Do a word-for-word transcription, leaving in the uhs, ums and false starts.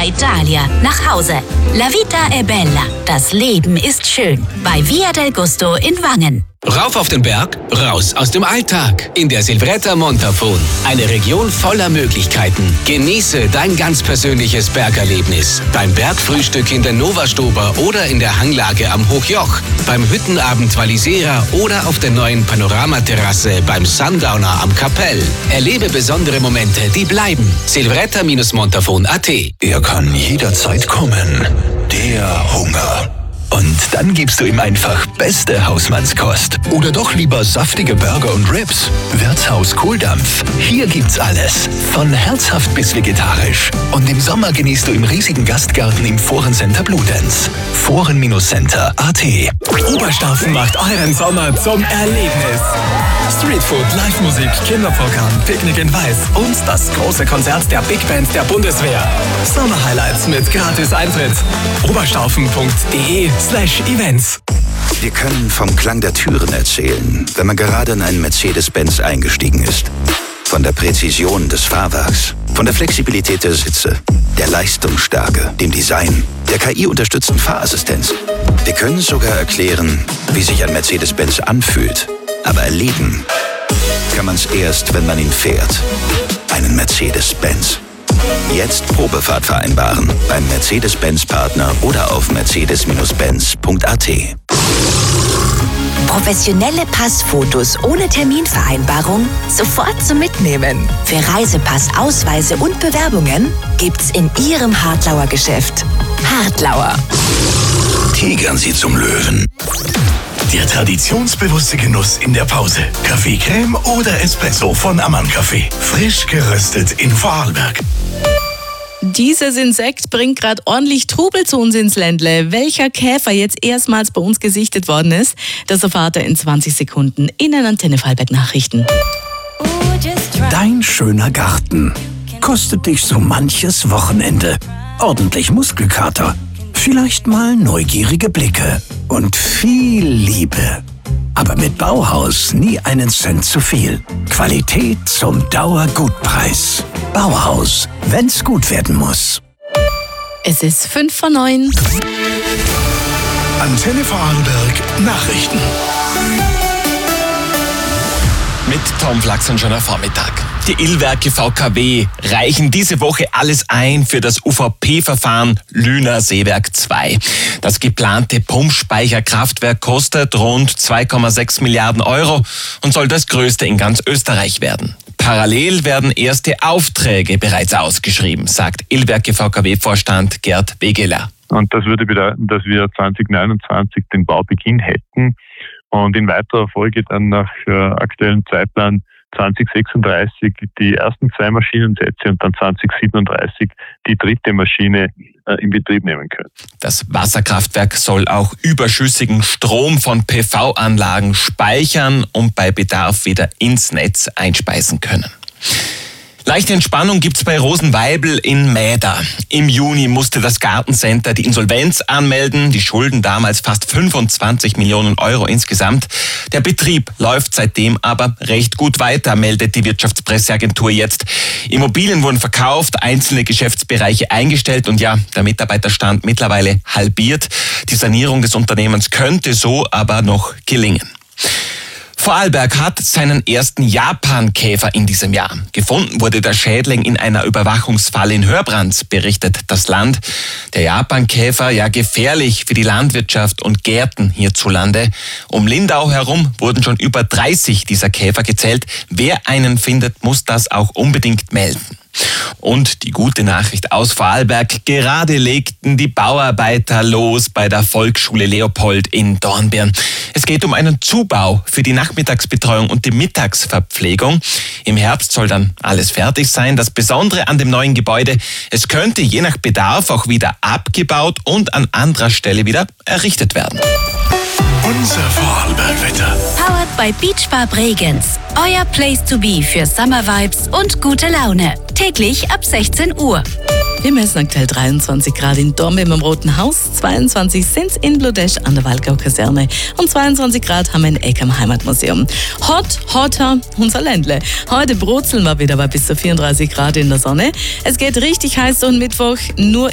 Italia nach Hause. La vita è bella. Das Leben ist schön. Bei Via del Gusto in Wangen. Rauf auf den Berg, raus aus dem Alltag. In der Silvretta Montafon. Eine Region voller Möglichkeiten. Genieße dein ganz persönliches Bergerlebnis. Beim Bergfrühstück in der Novastober oder in der Hanglage am Hochjoch. Beim Hüttenabend Walisera oder auf der neuen Panoramaterrasse beim Sundowner am Kapell. Erlebe besondere Momente, die bleiben. Silvretta Montafon punkt a t. Er kann jederzeit kommen. Der Hunger. Und dann gibst du ihm einfach beste Hausmannskost. Oder doch lieber saftige Burger und Ribs. Wirtshaus Kohldampf. Hier gibt's alles. Von herzhaft bis vegetarisch. Und im Sommer genießt du im riesigen Gastgarten im Forencenter Bludenz. Foren-Center punkt a t. Oberstaufen macht euren Sommer zum Erlebnis. Streetfood, Live-Musik, Kinderprogramm, Picknick in Weiß und das große Konzert der Big Band der Bundeswehr. Sommer-Highlights mit gratis Eintritt. Oberstaufen punkt de slash events. Wir können vom Klang der Türen erzählen, wenn man gerade in einen Mercedes-Benz eingestiegen ist. Von der Präzision des Fahrwerks, von der Flexibilität der Sitze, der Leistungsstärke, dem Design, der K I-unterstützten Fahrassistenz. Wir können sogar erklären, wie sich ein Mercedes-Benz anfühlt. Aber erleben kann man es erst, wenn man ihn fährt. Einen Mercedes-Benz. Jetzt Probefahrt vereinbaren beim Mercedes-Benz-Partner oder auf mercedes benz punkt a t. Professionelle Passfotos ohne Terminvereinbarung sofort zum Mitnehmen. Für Reisepass, Ausweise und Bewerbungen gibt's in Ihrem Hartlauer Geschäft. Hartlauer. Tigern Sie zum Löwen. Der traditionsbewusste Genuss in der Pause. Kaffeecreme oder Espresso von Ammann Kaffee. Frisch geröstet in Vorarlberg. Dieses Insekt bringt gerade ordentlich Trubel zu uns ins Ländle. Welcher Käfer jetzt erstmals bei uns gesichtet worden ist, das erfahrt ihr in zwanzig Sekunden in den Antenne Vorarlberg Nachrichten. Dein schöner Garten kostet dich so manches Wochenende. Ordentlich Muskelkater, vielleicht mal neugierige Blicke und viel Liebe. Aber mit Bauhaus nie einen Cent zu viel. Qualität zum Dauergutpreis. Bauhaus, wenn's gut werden muss. Es ist fünf vor neun. Antenne Vorarlberg Nachrichten. Mit Tom Flachsen schon am Vormittag. Die Illwerke V K W reichen diese Woche alles ein für das U V P-Verfahren Lüner Seewerk zwei. Das geplante Pumpspeicherkraftwerk kostet rund zwei Komma sechs Milliarden Euro und soll das größte in ganz Österreich werden. Parallel werden erste Aufträge bereits ausgeschrieben, sagt Illwerke V K W-Vorstand Gerd Wegeler. Und das würde bedeuten, dass wir zwanzig neunundzwanzig den Baubeginn hätten und in weiterer Folge dann nach äh, aktuellem Zeitplan zwanzig sechsunddreißig die ersten zwei Maschinensätze und dann zwanzig siebenunddreißig die dritte Maschine äh, in Betrieb nehmen können. Das Wasserkraftwerk soll auch überschüssigen Strom von P V-Anlagen speichern und bei Bedarf wieder ins Netz einspeisen können. Leichte Entspannung gibt's bei Rosenweibel in Mäder. Im Juni musste das Gartencenter die Insolvenz anmelden, die Schulden damals fast fünfundzwanzig Millionen Euro insgesamt. Der Betrieb läuft seitdem aber recht gut weiter, meldet die Wirtschaftspresseagentur jetzt. Immobilien wurden verkauft, einzelne Geschäftsbereiche eingestellt und ja, der Mitarbeiterstand mittlerweile halbiert. Die Sanierung des Unternehmens könnte so aber noch gelingen. Vorarlberg hat seinen ersten Japankäfer in diesem Jahr. Gefunden wurde der Schädling in einer Überwachungsfalle in Hörbrands, berichtet das Land. Der Japankäfer, ja gefährlich für die Landwirtschaft und Gärten hierzulande. Um Lindau herum wurden schon über dreißig dieser Käfer gezählt. Wer einen findet, muss das auch unbedingt melden. Und die gute Nachricht aus Vorarlberg, gerade legten die Bauarbeiter los bei der Volksschule Leopold in Dornbirn. Es geht um einen Zubau für die Nachmittagsbetreuung und die Mittagsverpflegung. Im Herbst soll dann alles fertig sein. Das Besondere an dem neuen Gebäude, es könnte je nach Bedarf auch wieder abgebaut und an anderer Stelle wieder errichtet werden. Unser Vorarlberg-Wetter. Powered by Beach Bar Bregenz. Euer Place to be für Summer Vibes und gute Laune. Täglich ab sechzehn Uhr. Wir messen aktuell dreiundzwanzig Grad in Dornbirn am Roten Haus, zweiundzwanzig sind's in Bludesch an der Waldgau-Kaserne und zweiundzwanzig Grad haben wir in Eck am Heimatmuseum. Hot, hotter, unser Ländle. Heute brutzeln wir wieder bei bis zu vierunddreißig Grad in der Sonne. Es geht richtig heiß und Mittwoch nur